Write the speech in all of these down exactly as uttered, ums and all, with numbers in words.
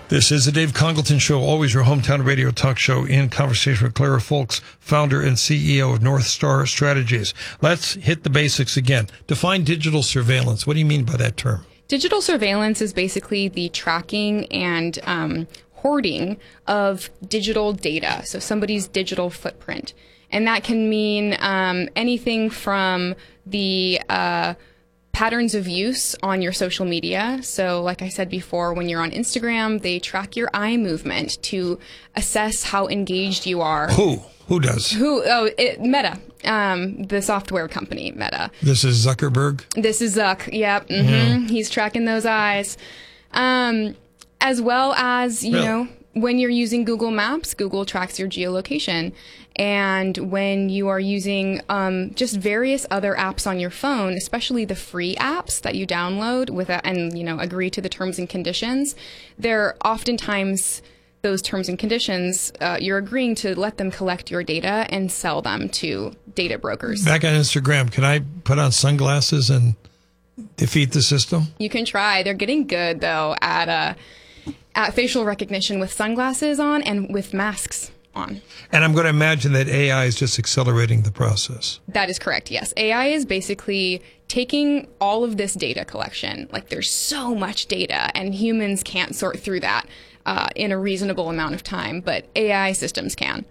This is the Dave Congleton Show, always your hometown radio talk show, in conversation with Clara Folks, founder and C E O of North Star Strategies. Let's hit the basics again. Define digital surveillance. What do you mean by that term? Digital surveillance is basically the tracking and um, hoarding of digital data, so somebody's digital footprint. And that can mean um, anything from the uh, patterns of use on your social media. So like I said before, when you're on Instagram, they track your eye movement to assess how engaged you are. Who? Who does? Who? Oh, it, Meta, um, the software company, Meta. This is Zuckerberg? This is Zuck, yep. Mm-hmm. Yeah. He's tracking those eyes. Um, as well as, you really? know, when you're using Google Maps, Google tracks your geolocation. And when you are using um, just various other apps on your phone, especially the free apps that you download with a, and you know agree to the terms and conditions, they're oftentimes those terms and conditions, uh, you're agreeing to let them collect your data and sell them to data brokers. Back on Instagram, can I put on sunglasses and defeat the system? You can try. They're getting good, though, at, uh, at facial recognition with sunglasses on and with masks on. And I'm going to imagine that A I is just accelerating the process. That is correct, yes. A I is basically taking all of this data collection. Like, there's so much data, and humans can't sort through that uh, in a reasonable amount of time, but A I systems can.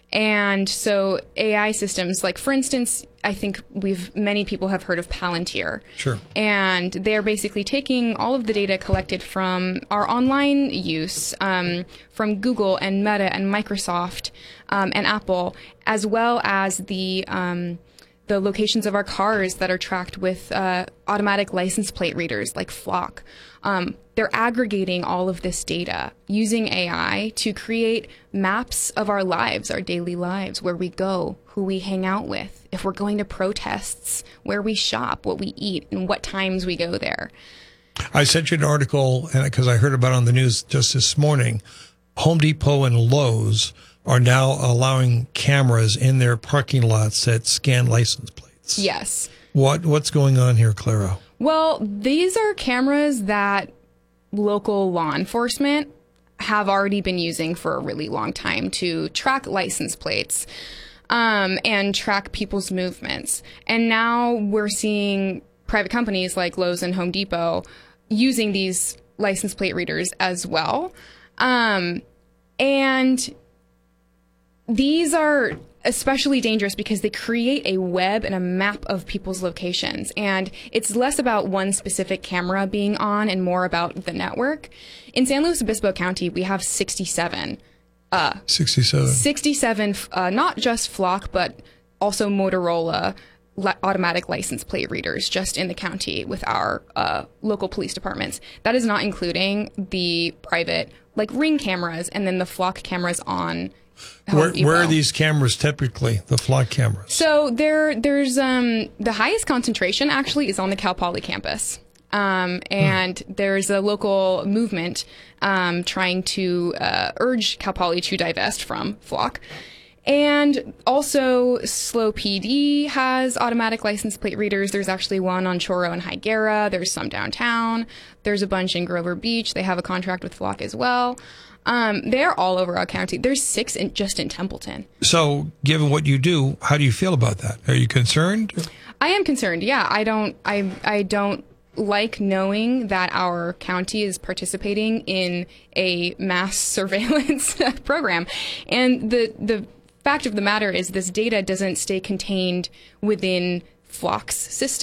And so A I systems, like, for instance, I think we've many people have heard of Palantir. Sure. And they're basically taking all of the data collected from our online use, um, from Google and Meta and Microsoft um, and Apple, as well as the um, the locations of our cars that are tracked with uh, automatic license plate readers like Flock. Um, they're aggregating all of this data using A I to create maps of our lives, our daily lives, where we go, who we hang out with, if we're going to protests, where we shop, what we eat, and what times we go there. I sent you an article because I heard about it on the news just this morning. Home Depot and Lowe's are now allowing cameras in their parking lots that scan license plates. Yes. What What's going on here, Clara? Well, these are cameras that local law enforcement have already been using for a really long time to track license plates um, and track people's movements. And now we're seeing private companies like Lowe's and Home Depot using these license plate readers as well. Um, and these are especially dangerous because they create a web and a map of people's locations. And it's less about one specific camera being on and more about the network. In San Luis Obispo County, we have sixty-seven. Uh, sixty-seven. sixty-seven, uh, not just Flock, but also Motorola li- automatic license plate readers just in the county with our uh, local police departments. That is not including the private, like, Ring cameras and then the Flock cameras on Where, where are these cameras typically, the Flock cameras? So there, there's um, the highest concentration actually is on the Cal Poly campus. Um, and hmm. there's a local movement um, trying to uh, urge Cal Poly to divest from Flock. And also, S L O P D has automatic license plate readers. There's actually one on Choro and Higuera. There's some downtown. There's a bunch in Grover Beach. They have a contract with Flock as well. Um, they're all over our county. There's six in, just in Templeton. So, given what you do, how do you feel about that? Are you concerned? I am concerned. Yeah, I don't. I I don't like knowing that our county is participating in a mass surveillance program, and the the fact of the matter is this data doesn't stay contained within Flock's system.